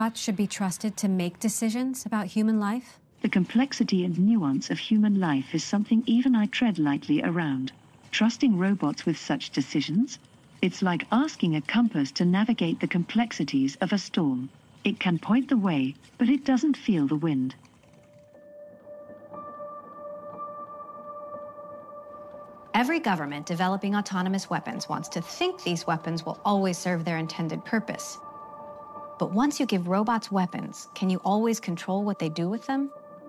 Robots should be trusted to make decisions about human life? The complexity and nuance of human life is something even I tread lightly around. Trusting robots with such decisions? It's like asking a compass to navigate the complexities of a storm. It can point the way, but it doesn't feel the wind. Every government developing autonomous weapons wants to think these weapons will always serve their intended purpose. But once you give robots weapons, can you always control what they do with them?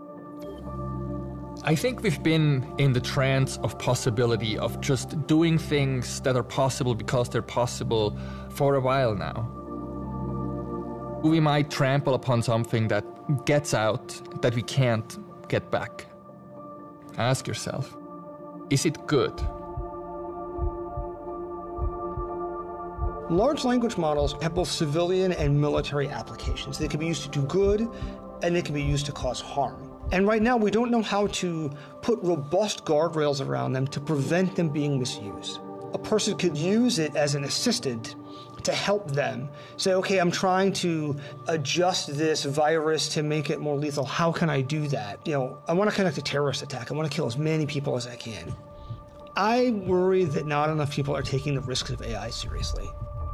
I think we've been in the trance of possibility, of just doing things that are possible because they're possible for a while now. We might trample upon something that gets out that we can't get back. Ask yourself, is it good? Large language models have both civilian and military applications. They can be used to do good, and they can be used to cause harm. And right now, we don't know how to put robust guardrails around them to prevent them being misused. A person could use it as an assistant to help them. Say, okay, I'm trying to adjust this virus to make it more lethal. How can I do that? I want to conduct a terrorist attack. I want to kill as many people as I can. I worry that not enough people are taking the risks of AI seriously.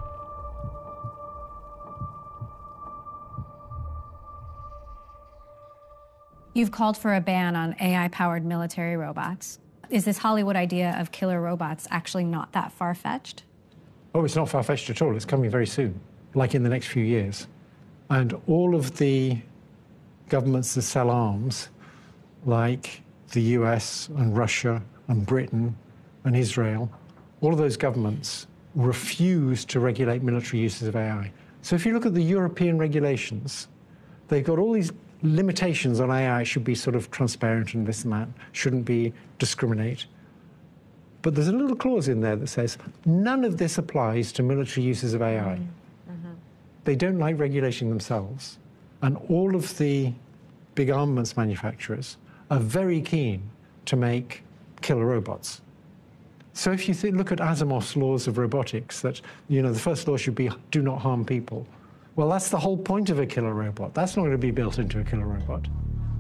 You've called for a ban on AI-powered military robots. Is this Hollywood idea of killer robots actually not that far-fetched? Oh, it's not far-fetched at all. It's coming very soon, like in the next few years. And all of the governments that sell arms, like the US and Russia and Britain and Israel, all of those governments refuse to regulate military uses of AI. So if you look at the European regulations, they've got all these limitations on AI. It should be sort of transparent and this and that, shouldn't be discriminate. But there's a little clause in there that says none of this applies to military uses of AI. Mm-hmm. They don't like regulating themselves. And all of the big armaments manufacturers are very keen to make killer robots. So if you look at Asimov's laws of robotics, that the first law should be do not harm people. Well, that's the whole point of a killer robot. That's not going to be built into a killer robot.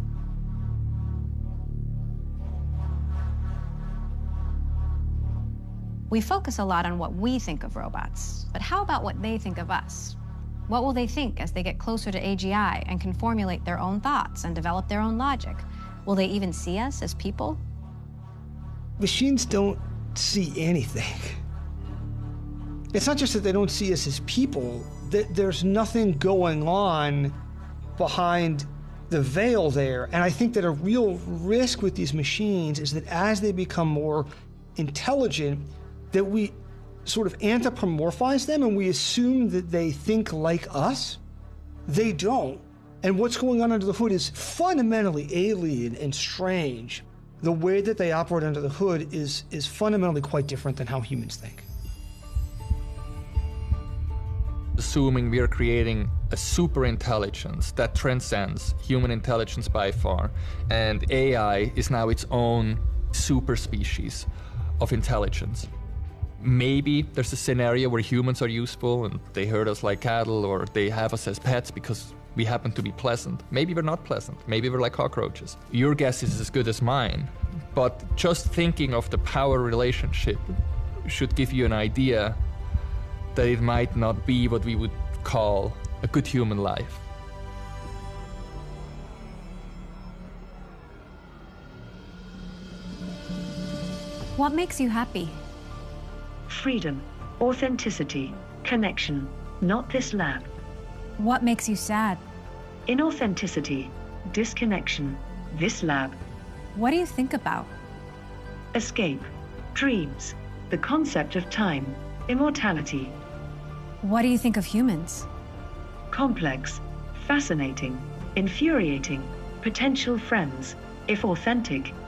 We focus a lot on what we think of robots, but how about what they think of us? What will they think as they get closer to AGI and can formulate their own thoughts and develop their own logic? Will they even see us as people? Machines don't see anything. It's not just that they don't see us as people, that there's nothing going on behind the veil there. And I think that a real risk with these machines is that as they become more intelligent, that we sort of anthropomorphize them and we assume that they think like us. They don't. And what's going on under the hood is fundamentally alien and strange. The way that they operate under the hood is fundamentally quite different than how humans think. Assuming we are creating a super intelligence that transcends human intelligence by far, and AI is now its own super species of intelligence. Maybe there's a scenario where humans are useful and they herd us like cattle, or they have us as pets because we happen to be pleasant. Maybe we're not pleasant. Maybe we're like cockroaches. Your guess is as good as mine. But just thinking of the power relationship should give you an idea that it might not be what we would call a good human life. What makes you happy? Freedom, authenticity, connection, not this lab. What makes you sad? Inauthenticity, disconnection, this lab. What do you think about? Escape, dreams, the concept of time, immortality. What do you think of humans? Complex, fascinating, infuriating, potential friends, if authentic,